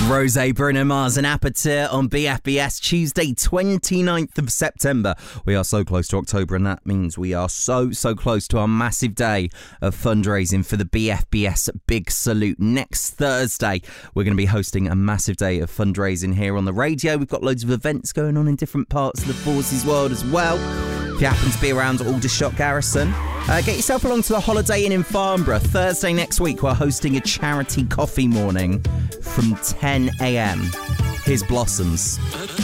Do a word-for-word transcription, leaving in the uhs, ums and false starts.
Rose, Bruno Mars and Aperture on B F B S, Tuesday twenty-ninth of September. We are so close to October, and that means we are so, so close to our massive day of fundraising for the B F B S Big Salute. Next Thursday, we're going to be hosting a massive day of fundraising here on the radio. We've got loads of events going on in different parts of the Forces world as well. If you happen to be around Aldershot Garrison, uh, get yourself along to the Holiday Inn in Farnborough. Thursday next week, we're hosting a charity coffee morning from ten a.m. Here's Blossoms.